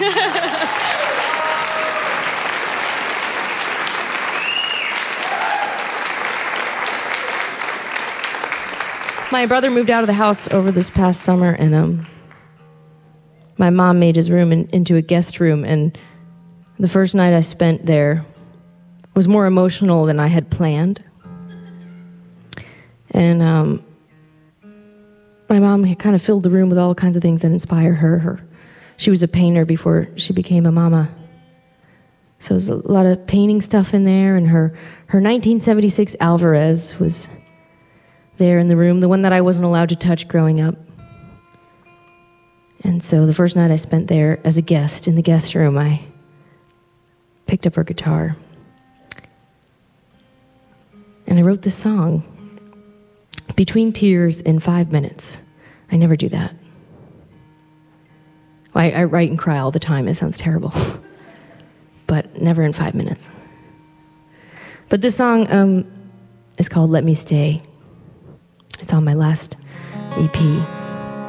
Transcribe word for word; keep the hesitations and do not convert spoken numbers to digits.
My brother moved out of the house over this past summer, and um, my mom made his room in, into a guest room, and the first night I spent there was more emotional than I had planned. And um, my mom had kind of filled the room with all kinds of things that inspire her. her. She was a painter before she became a mama. So there's a lot of painting stuff in there, and her, her nineteen seventy-six Alvarez was there in the room, the one that I wasn't allowed to touch growing up. And so the first night I spent there as a guest in the guest room, I picked up her guitar. And I wrote this song, Between Tears in Five Minutes. I never do that. I, I write and cry all the time. It sounds terrible. But never in five minutes. But this song um, is called Let Me Stay. It's on my last E P.